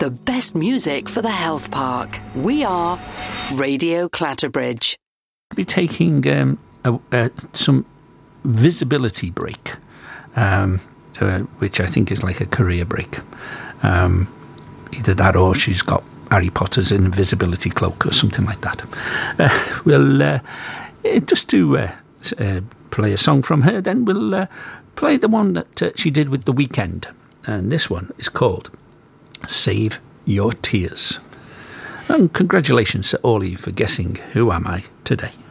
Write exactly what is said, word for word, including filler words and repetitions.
the best music for the health park. We are Radio Clatterbridge. I'll be taking um, a, a, some visibility break, um, uh, which I think is like a career break. Um, either that or she's got Harry Potter's invisibility cloak or something like that. Uh, we'll uh, just to uh, uh, play a song from her, then we'll uh, play the one that uh, she did with The Weeknd. And this one is called Save Your Tears. And congratulations to all of you for guessing Who Am I today.